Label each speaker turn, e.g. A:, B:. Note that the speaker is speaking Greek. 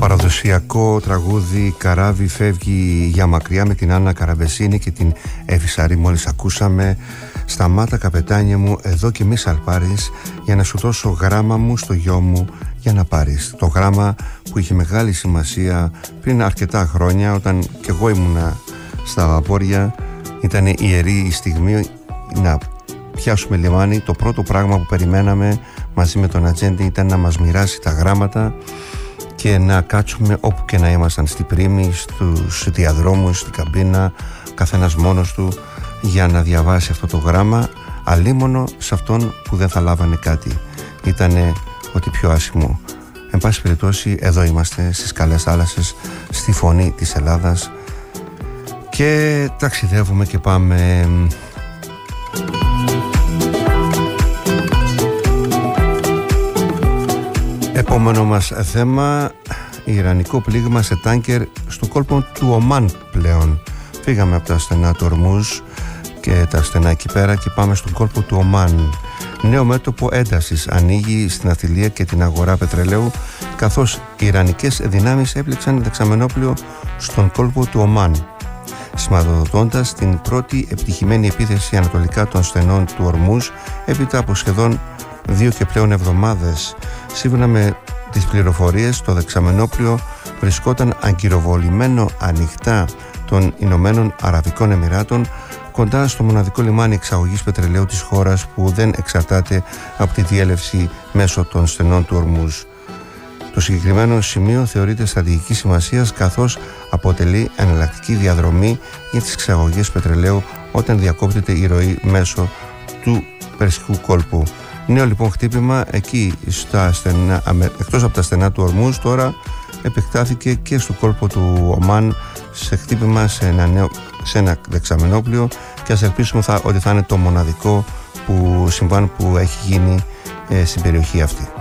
A: παραδοσιακό τραγούδι «Καράβι φεύγει για μακριά» με την Άννα Καραμπεσίνη και την Εύη Σαρή μόλις ακούσαμε. «Σταμάτα καπετάνιε μου, εδώ και μη σαλπάρεις, για να σου δώσω γράμμα μου στο γιο μου για να πάρεις». Το γράμμα που είχε μεγάλη σημασία πριν αρκετά χρόνια, όταν και εγώ ήμουνα στα βαπόρια. Ήταν ιερή η στιγμή να πιάσουμε λιμάνι. Το πρώτο πράγμα που περιμέναμε μαζί με τον ατζέντη ήταν να μας μοιράσει τα γράμματα και να κάτσουμε όπου και να ήμασταν, στη πρίμη, στους διαδρόμους, στην καμπίνα, καθένας μόνος του, για να διαβάσει αυτό το γράμμα, αλίμονο σε αυτόν που δεν θα λάβανε κάτι. Ήτανε ό,τι πιο άσχημο. Εν πάση περιπτώσει, εδώ είμαστε στις καλές θάλασσες, στη φωνή της Ελλάδας, και ταξιδεύουμε και πάμε. Επόμενο μας θέμα, ιρανικό πλήγμα σε τάνκερ στο κόλπο του Ομάν πλέον. Φύγαμε από τα στενά του Ορμούζ και τα στενά εκεί πέρα και πάμε στον κόλπο του Ομάν. Νέο μέτωπο έντασης ανοίγει στην ναυτιλία και την αγορά πετρελαίου, καθώς οι ιρανικές δυνάμεις έπληξαν δεξαμενόπλιο στον κόλπο του Ομάν, σηματοδοτώντας την πρώτη επιτυχημένη επίθεση ανατολικά των στενών του Ορμούζ έπειτα από σχεδόν 2 και πλέον εβδομάδες. Σύμφωνα με τις πληροφορίες, το δεξαμενόπλιο βρισκόταν αγκυροβολημένο ανοιχτά των Ηνωμένων Αραβικών Εμιράτων, κοντά στο μοναδικό λιμάνι εξαγωγής πετρελαίου της χώρας που δεν εξαρτάται από τη διέλευση μέσω των στενών του Ορμούζ. Το συγκεκριμένο σημείο θεωρείται στρατηγικής σημασίας, καθώς αποτελεί εναλλακτική διαδρομή για τις εξαγωγές πετρελαίου όταν διακόπτεται η ροή μέσω του Περσικού κόλπου. Νέο λοιπόν χτύπημα εκεί στα στενά, εκτός από τα στενά του Ορμούζ, τώρα επεκτάθηκε και στο κόλπο του Ομάν σε χτύπημα σε ένα δεξαμενόπλιο, και ας ελπίσουμε ότι θα είναι το μοναδικό συμβάν που έχει γίνει στην περιοχή αυτή.